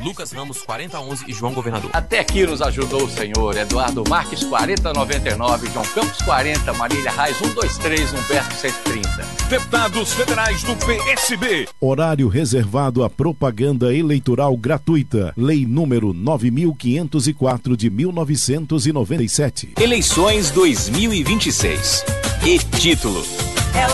Lucas Ramos 4011 e João Governador. Até aqui nos ajudou o senhor Eduardo Marques 4099, João Campos 40, Marília Reis 123, Humberto 130. Deputados federais do PSB. Horário reservado à propaganda eleitoral gratuita. Lei número 9.504 de 1997. Eleições 2026. E título: